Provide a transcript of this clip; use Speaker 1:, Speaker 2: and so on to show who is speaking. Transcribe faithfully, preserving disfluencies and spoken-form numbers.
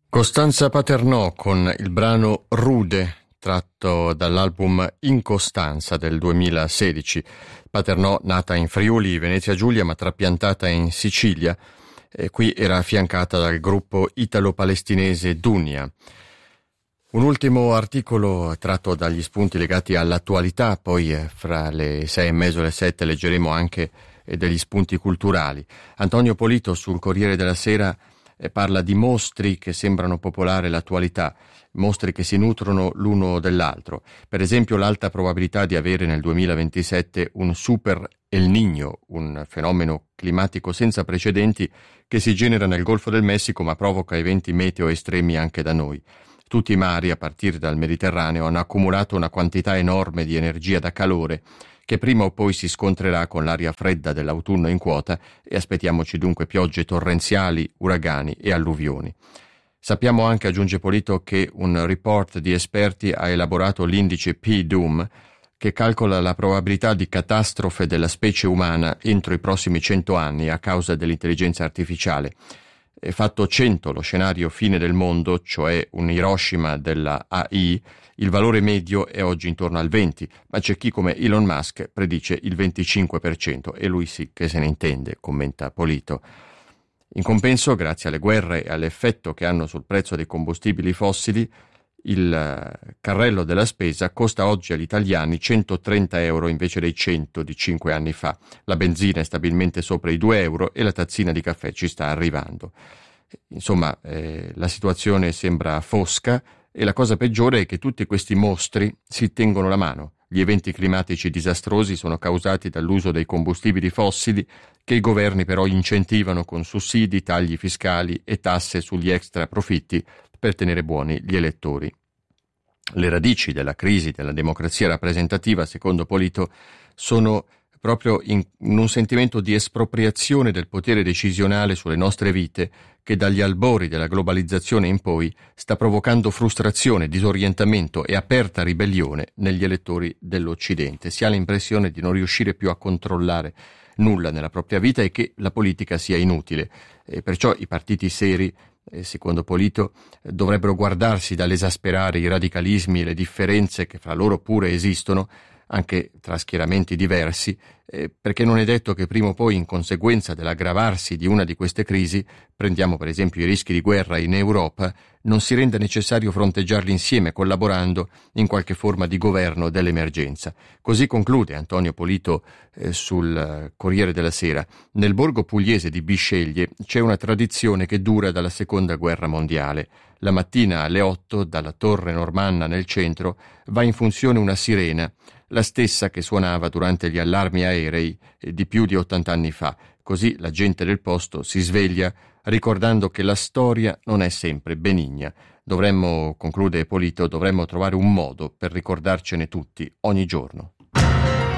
Speaker 1: Costanza Paternò con il brano Rude, tratto dall'album Incostanza del duemilasedici. Paternò, nata in Friuli, Venezia Giulia, ma trapiantata in Sicilia, e qui era affiancata dal gruppo italo-palestinese Dunia. Un ultimo articolo tratto dagli spunti legati all'attualità, poi eh, fra le sei e mezzo e le sette leggeremo anche eh, degli spunti culturali. Antonio Polito sul Corriere della Sera eh, parla di mostri che sembrano popolare l'attualità, mostri che si nutrono l'uno dell'altro. Per esempio l'alta probabilità di avere nel duemilaventisette un super El Niño, un fenomeno climatico senza precedenti che si genera nel Golfo del Messico ma provoca eventi meteo estremi anche da noi. Tutti i mari, a partire dal Mediterraneo, hanno accumulato una quantità enorme di energia da calore che prima o poi si scontrerà con l'aria fredda dell'autunno in quota e aspettiamoci dunque piogge torrenziali, uragani e alluvioni. Sappiamo anche, aggiunge Polito, che un report di esperti ha elaborato l'indice P-Doom che calcola la probabilità di catastrofe della specie umana entro i prossimi cento anni a causa dell'intelligenza artificiale. È fatto cento lo scenario fine del mondo, cioè un Hiroshima della A I, il valore medio è oggi intorno al venti, ma c'è chi come Elon Musk predice il venticinque per cento e lui sì che se ne intende, commenta Polito. In compenso, grazie alle guerre e all'effetto che hanno sul prezzo dei combustibili fossili, il carrello della spesa costa oggi agli italiani centotrenta euro invece dei cento di cinque anni fa. La benzina è stabilmente sopra i due euro e la tazzina di caffè ci sta arrivando. Insomma, eh, la situazione sembra fosca e la cosa peggiore è che tutti questi mostri si tengono la mano. Gli eventi climatici disastrosi sono causati dall'uso dei combustibili fossili che i governi però incentivano con sussidi, tagli fiscali e tasse sugli extra profitti per tenere buoni gli elettori. Le radici della crisi della democrazia rappresentativa, secondo Polito, sono proprio in, in un sentimento di espropriazione del potere decisionale sulle nostre vite che dagli albori della globalizzazione in poi sta provocando frustrazione, disorientamento e aperta ribellione negli elettori dell'Occidente. Si ha l'impressione di non riuscire più a controllare nulla nella propria vita e che la politica sia inutile. E perciò i partiti seri, secondo Polito, dovrebbero guardarsi dall'esasperare i radicalismi e le differenze che fra loro pure esistono, anche tra schieramenti diversi, eh, perché non è detto che prima o poi, in conseguenza dell'aggravarsi di una di queste crisi, prendiamo per esempio i rischi di guerra in Europa, non si renda necessario fronteggiarli insieme, collaborando in qualche forma di governo dell'emergenza. Così conclude Antonio Polito eh, sul Corriere della Sera. Nel borgo pugliese di Bisceglie c'è una tradizione che dura dalla Seconda Guerra Mondiale. La mattina alle otto, dalla Torre Normanna nel centro, va in funzione una sirena, la stessa che suonava durante gli allarmi aerei di più di ottanta anni fa. Così la gente del posto si sveglia ricordando che la storia non è sempre benigna. Dovremmo, conclude Polito, dovremmo trovare un modo per ricordarcene tutti ogni giorno.